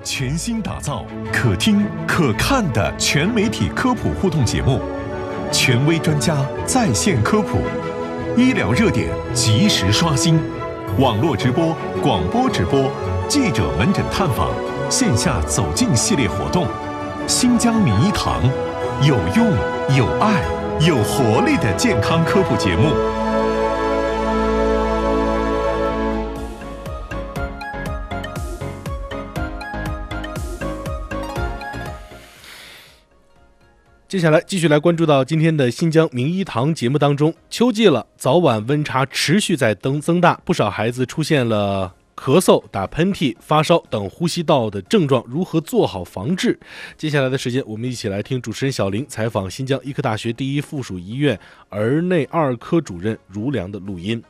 全新打造可听可看的全媒体科普互动节目，权威专家在线科普，医疗热点及时刷新，网络直播、广播直播，记者门诊探访，线下走进系列活动，新疆名医堂，有用、有爱、有活力的健康科普节目。 接下来继续来关注到今天的新疆名医堂节目当中，秋季了，早晚温差持续在增大，不少孩子出现了咳嗽、打喷嚏、发烧等呼吸道的症状，如何做好防治？接下来的时间，我们一起来听主持人小玲采访新疆医科大学第一附属医院儿内二科主任如良的录音。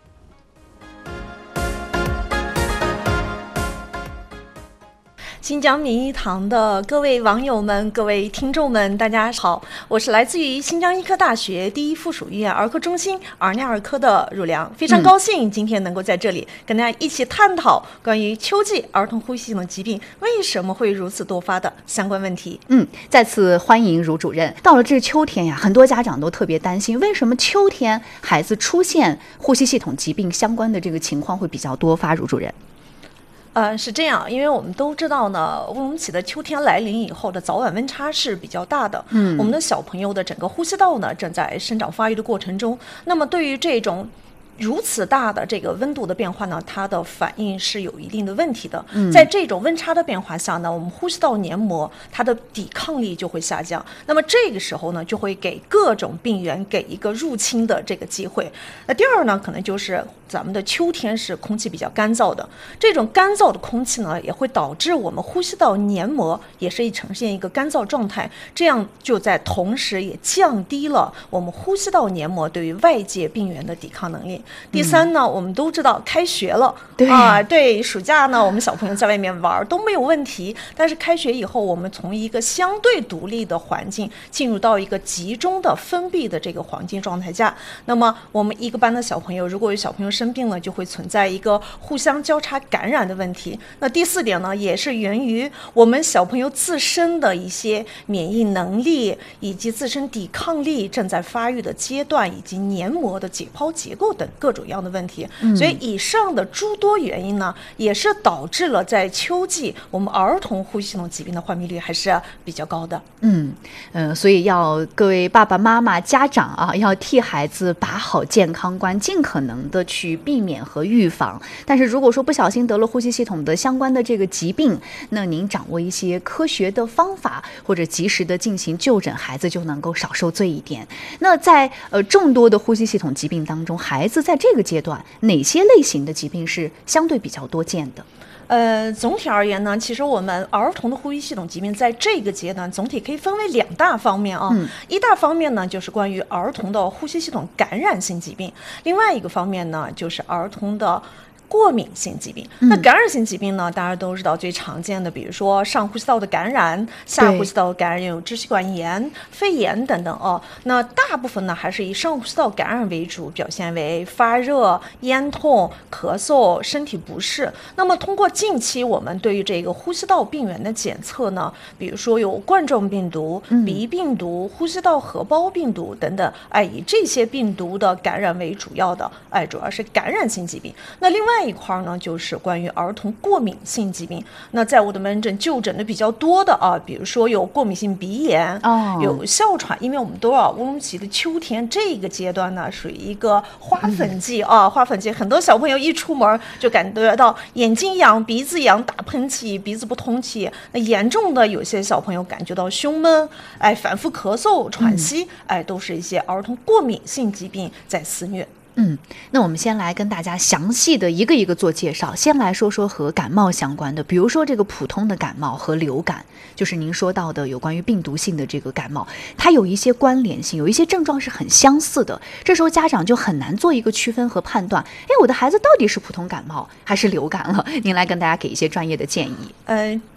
新疆名医堂的各位网友们、各位听众们，大家好，我是来自于新疆医科大学第一附属医院儿科中心儿内儿科的如良，非常高兴今天能够在这里跟大家一起探讨关于秋季儿童呼吸系统疾病为什么会如此多发的相关问题。 再次欢迎如主任。到了这秋天呀，很多家长都特别担心，为什么秋天孩子出现呼吸系统疾病相关的这个情况会比较多发？如主任。 是这样，因为我们都知道呢，乌鲁木齐的秋天来临以后的早晚温差是比较大的。我们的小朋友的整个呼吸道呢正在生长发育的过程中，那么对于这种如此大的这个温度的变化呢，它的反应是有一定的问题的。在这种温差的变化下呢，我们呼吸道黏膜它的抵抗力就会下降，那么这个时候呢，就会给各种病原给一个入侵的这个机会。那第二呢，可能就是咱们的秋天是空气比较干燥的，这种干燥的空气呢，也会导致我们呼吸道黏膜也是呈现一个干燥状态，这样就在同时也降低了我们呼吸道黏膜对于外界病原的抵抗能力。第三呢，我们都知道开学了，对，暑假呢，我们小朋友在外面玩都没有问题，但是开学以后，我们从一个相对独立的环境进入到一个集中的封闭的这个环境状态下，那么我们一个班的小朋友，如果有小朋友生病了，就会存在一个互相交叉感染的问题。那第四点呢，也是源于我们小朋友自身的一些免疫能力以及自身抵抗力正在发育的阶段，以及黏膜的解剖结构等各种样的问题。所以以上的诸多原因呢，也是导致了在秋季我们儿童呼吸系统疾病的患病率还是比较高的。 所以要各位爸爸妈妈、家长啊，要替孩子把好健康关，尽可能的去避免和预防。但是如果说不小心得了呼吸系统的相关的这个疾病，那您掌握一些科学的方法，或者及时的进行就诊，孩子就能够少受罪一点。那在众多的呼吸系统疾病当中，孩子在这个阶段哪些类型的疾病是相对比较多见的？ 总体而言呢，其实我们儿童的呼吸系统疾病在这个阶段总体可以分为两大方面啊。一大方面呢，就是关于儿童的呼吸系统感染性疾病；另外一个方面呢，就是儿童的过敏性疾病。那感染性疾病呢，大家都知道最常见的，比如说上呼吸道的感染、下呼吸道的感染，有支气管炎、肺炎等等哦。那大部分呢还是以上呼吸道感染为主，表现为发热、咽痛、咳嗽、身体不适。那么通过近期我们对于这个呼吸道病原的检测呢，比如说有冠状病毒、鼻病毒、呼吸道合胞病毒等等，以这些病毒的感染为主要的，主要是感染性疾病。那另外一块呢，就是关于儿童过敏性疾病。那在我的门诊就诊的比较多的比如说有过敏性鼻炎，有哮喘。因为我们都乌鲁木齐的秋天这个阶段呢，属于一个花粉季花粉季，很多小朋友一出门就感觉到眼睛痒、鼻子痒、打喷嚏、鼻子不通气。那严重的有些小朋友感觉到胸闷，反复咳嗽、喘息，都是一些儿童过敏性疾病在肆虐。 那我们先来跟大家详细的一个一个做介绍。先来说说和感冒相关的，比如说这个普通的感冒和流感，就是您说到的有关于病毒性的这个感冒，它有一些关联性，有一些症状是很相似的。这时候家长就很难做一个区分和判断，我的孩子到底是普通感冒还是流感了？您来跟大家给一些专业的建议。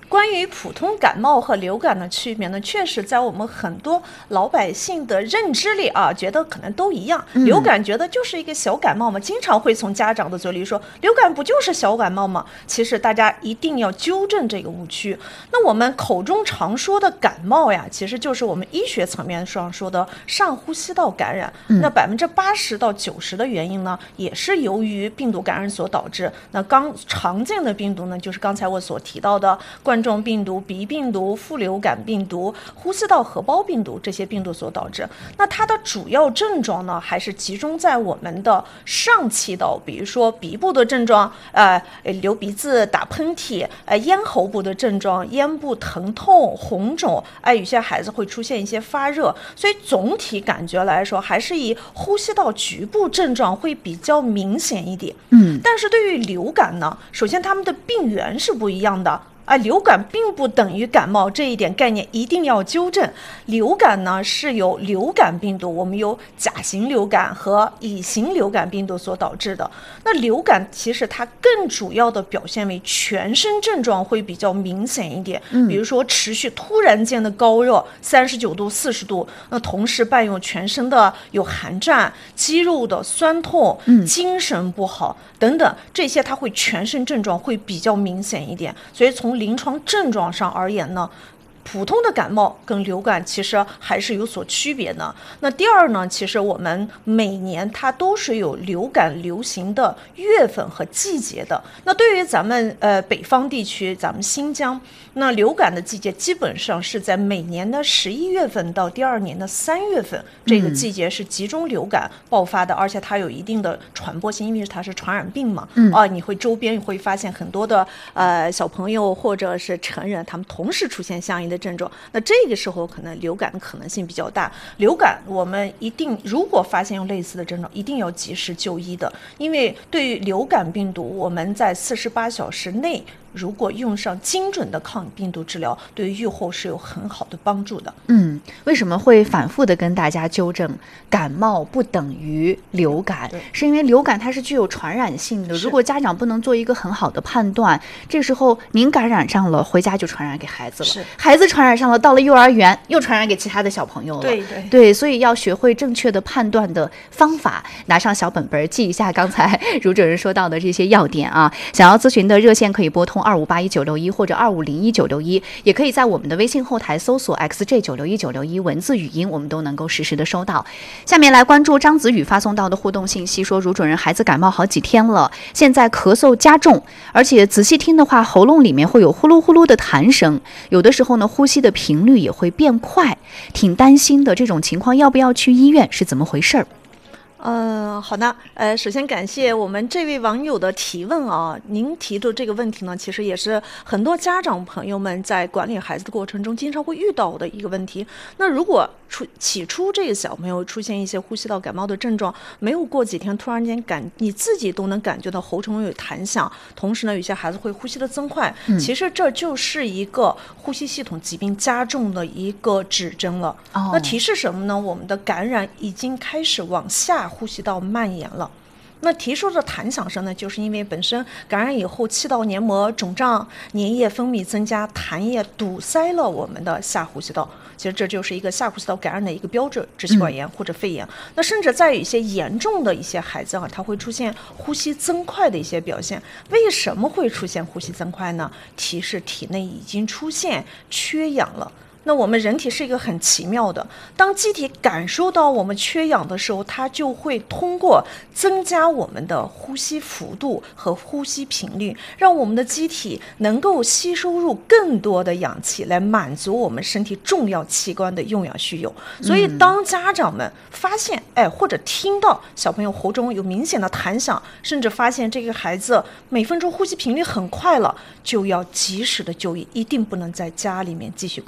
关于普通感冒和流感的区别呢，确实在我们很多老百姓的认知里啊，觉得可能都一样。流感觉得就是一个小感冒嘛，经常会从家长的嘴里说，流感不就是小感冒吗？其实大家一定要纠正这个误区。那我们口中常说的感冒呀，其实就是我们医学层面上说的上呼吸道感染。那80%到90%的原因呢，也是由于病毒感染所导致。那常见的病毒呢，就是刚才我所提到的冠状病毒、鼻病毒、副流感病毒、呼吸道合胞病毒这些病毒所导致。那它的主要症状呢，还是集中在我们的上气道，比如说鼻部的症状，流鼻子、打喷嚏，咽喉部的症状，咽部疼痛、红肿，有些孩子会出现一些发热。所以总体感觉来说，还是以呼吸道局部症状会比较明显一点。但是对于流感呢，首先它们的病原是不一样的。流感并不等于感冒，这一点概念一定要纠正。流感呢是由流感病毒，我们有甲型流感和乙型流感病毒所导致的。那流感其实它更主要的表现为全身症状会比较明显一点，比如说持续突然间的高热，39度、40度，那同时伴有全身的有寒战、肌肉的酸痛、精神不好等等，这些它会全身症状会比较明显一点。所以从临床症状上而言呢，普通的感冒跟流感其实还是有所区别的。那第二呢，其实我们每年它都是有流感流行的月份和季节的。那对于咱们北方地区，咱们新疆，那流感的季节基本上是在每年的11月份到第二年的3月份，这个季节是集中流感爆发的，而且它有一定的传播性，因为它是传染病嘛。你会周边会发现很多的小朋友或者是成人，他们同时出现相应的症状，那这个时候可能流感的可能性比较大。流感我们一定如果发现有类似的症状，一定要及时就医的，因为对于流感病毒，我们在48小时内如果用上精准的抗病毒治疗，对于预后是有很好的帮助的。 为什么会反复的跟大家纠正感冒不等于流感？是因为流感它是具有传染性的，如果家长不能做一个很好的判断，这时候您感染上了，回家就传染给孩子了，孩子传染上了，到了幼儿园又传染给其他的小朋友了。对，所以要学会正确的判断的方法，拿上小本本记一下刚才茹主任说到的这些要点啊。想要咨询的热线可以拨通2581-961或者2501-961，也可以在我们的微信后台搜索 XJ961-961，文字语音我们都能够实时的收到。下面来关注张子宇发送到的互动信息，说茹主任，孩子感冒好几天了，现在咳嗽加重，而且仔细听的话，喉咙里面会有呼噜呼噜的痰声，有的时候呢，呼吸的频率也会变快，挺担心的。这种情况要不要去医院？是怎么回事儿？ 好的，首先感谢我们这位网友的提问啊。您提的这个问题呢，其实也是很多家长朋友们在管理孩子的过程中经常会遇到的一个问题。那如果起初这个小朋友出现一些呼吸道感冒的症状，没有过几天，突然间你自己都能感觉到喉中有弹响，同时呢，有些孩子会呼吸的增快，其实这就是一个呼吸系统疾病加重的一个指征了。那提示什么呢？我们的感染已经开始往下呼吸道蔓延了。那提出的弹响声呢，就是因为本身感染以后气道黏膜肿胀，粘液分泌增加，痰液堵塞了我们的下呼吸道。其实这就是一个下呼吸道感染的一个标志，支气管炎或者肺炎。那甚至在有一些严重的一些孩子他会出现呼吸增快的一些表现。为什么会出现呼吸增快呢？提示体内已经出现缺氧了。那我们人体是一个很奇妙的，当机体感受到我们缺氧的时候，它就会通过增加我们的呼吸幅度和呼吸频率，让我们的机体能够吸收入更多的氧气，来满足我们身体重要器官的用氧需求。所以当家长们发现或者听到小朋友喉中有明显的弹响，甚至发现这个孩子每分钟呼吸频率很快了，就要及时的就医，一定不能在家里面继续观察了。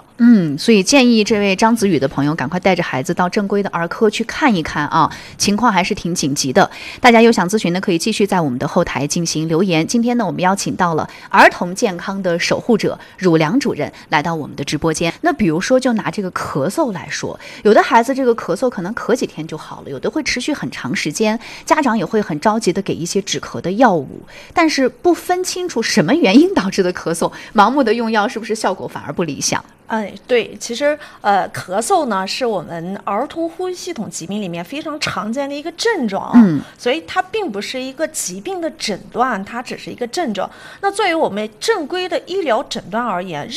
所以建议这位张子宇的朋友赶快带着孩子到正规的儿科去看一看啊，情况还是挺紧急的。大家有想咨询的可以继续在我们的后台进行留言。今天呢，我们邀请到了儿童健康的守护者汝良主任来到我们的直播间。那比如说就拿这个咳嗽来说，有的孩子这个咳嗽可能咳几天就好了，有的会持续很长时间，家长也会很着急的给一些止咳的药物，但是不分清楚什么原因导致的咳嗽，盲目的用药是不是效果反而不理想？ 对，其实咳嗽呢是我们儿童呼吸系统疾病里面非常常见的一个症状，所以它并不是一个疾病的诊断，它只是一个症状。那作为我们正规的医疗诊断而言，